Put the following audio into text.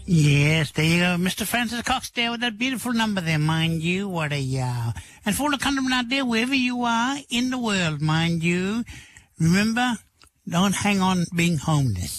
Yes, there you go. Mr. Francis Cox there with that beautiful number there, mind you. What a yow. And for all the countrymen out there, wherever you are in the world, mind you, remember, don't hang on being homeless.